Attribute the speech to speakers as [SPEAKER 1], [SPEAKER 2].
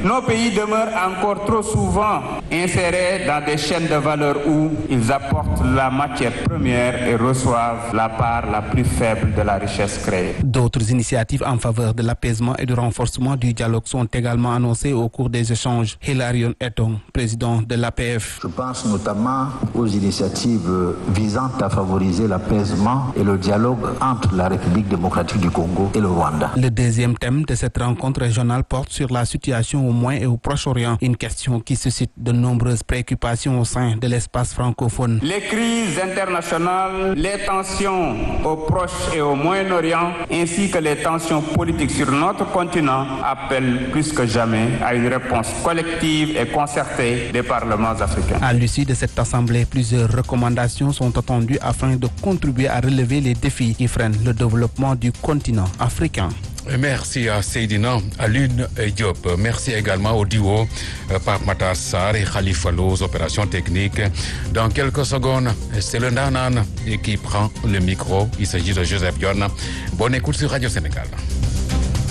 [SPEAKER 1] nos pays demeurent encore trop souvent insérés dans des chaînes de valeur où ils apportent la matière première et reçoivent la part la plus faible de la richesse créée.
[SPEAKER 2] D'autres initiatives en faveur de l'apaisement et du renforcement du dialogue sont également annoncées au cours des échanges. Hilarion Etong, président de l'APF.
[SPEAKER 3] Je pense notamment aux initiatives visant à favoriser l'apaisement et le dialogue entre la République démocratique du Congo et le Rwanda.
[SPEAKER 2] Le deuxième thème de cette rencontre régionale porte sur la situation au Moyen et au Proche-Orient, une question qui suscite de nombreuses préoccupations au sein de l'espace francophone.
[SPEAKER 1] Les crises internationales, les tensions au Proche et au Moyen-Orient, ainsi que les tensions politiques sur notre continent appellent plus que jamais à une réponse collective et concertée des parlements africains.
[SPEAKER 2] À l'issue de cette assemblée, plusieurs recommandations sont attendues afin de contribuer à relever les défis qui freinent le développement du continent africain.
[SPEAKER 4] Merci à Seydina Alioune Diop. Merci également au duo Pape Matar Sarr et Khalifa Lo aux opérations techniques. Dans quelques secondes, c'est le Nanan qui prend le micro. Il s'agit de Joseph Dione. Bonne écoute sur Radio Sénégal.